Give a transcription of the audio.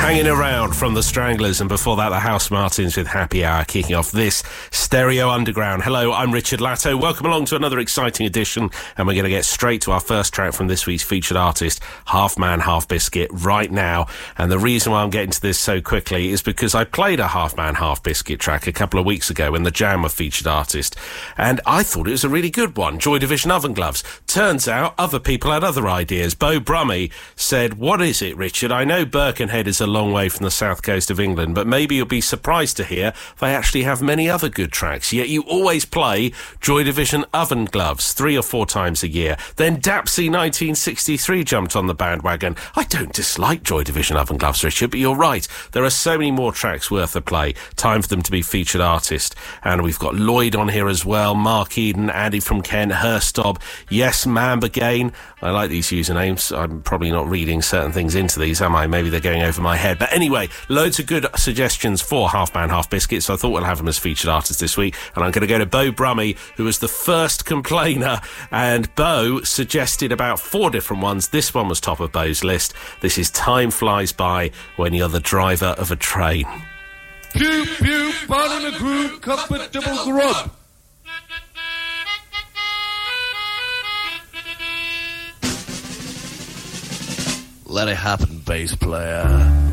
Hanging Around from the Stranglers, and before that the House Martins with Happy Hour, kicking off this Stereo Underground. Hello, I'm Richard Latto. Welcome along to another exciting edition, and we're going to get straight to our first track from this week's featured artist, Half Man Half Biscuit, right now. And the reason why I'm getting to this so quickly is because I played a Half Man Half Biscuit track a couple of weeks ago when the Jam were featured artist, and I thought it was a really good one, Joy Division Oven Gloves. Turns out other people had other ideas. Beau Brummie said, "What is it, Richard? I know Birkenhead is a long way from the south coast of England, but maybe you'll be surprised to hear they actually have many other good tracks, yet you always play Joy Division Oven Gloves 3 or 4 times a year." Then Dapsy 1963 jumped on the bandwagon. I don't dislike Joy Division Oven Gloves, Richard, but you're right, there are so many more tracks worth a play. Time for them to be featured artist. And we've got Lloyd on here as well, Mark Eden, Andy from Kent, Herstob, Yes Ma'am Again. I like these usernames. I'm probably not reading certain things into these, am I? Maybe they're going over my head. But anyway, loads of good suggestions for Half Man Half Biscuit, so I thought we'll have him as featured artist this week. And I'm going to go to Beau Brummie, who was the first complainer, and Beau suggested about 4 different ones. This one was top of Beau's list. This is Time Flies By When You're the Driver of a Train. Pew, pew, part in a groove, comfortable grub. Let it happen, bass player.